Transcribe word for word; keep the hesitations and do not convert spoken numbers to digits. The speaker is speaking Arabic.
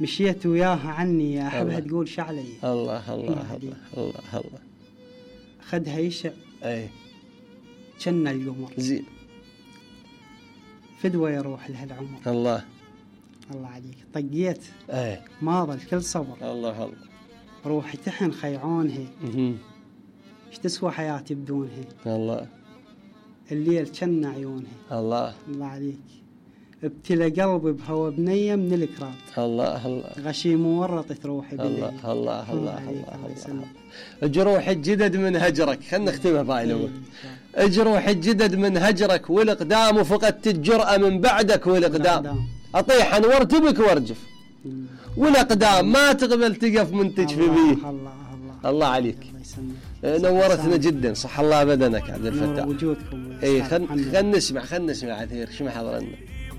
مشيت وياها عني أحبها تقول شعلي. الله الله الله الله الله. خدها يشع اي كنا القمر. زين. فدوى يروح لها العمر. الله الله عليك. طقيت اي ما ظل كل صبر. الله الله. روحي تحن خيعونها. اها. ايش تسوى حياتي بدونها. الله. الليل كنا عيونها. الله الله عليك. ابتلى قلبي بهوا بنية من الكراد. الله الله. غشيم ورطت روحي بالليل. الله الله الله الله, الله. جروح الجدد من هجرك. خلنا نختمها باي لو. جروح الجدد من هجرك والإقدام، وفقدت الجرأة من بعدك والإقدام. أطيح وارتبك وارجف والأقدام ما تقبل تقف منتج في بيه. الله الله الله عليك. نورتنا جدا. صح الله بدنك عبد الفتاح. وجودكم. اي خلنا نسمع خلنا نسمع عثير شو ما حضرنا.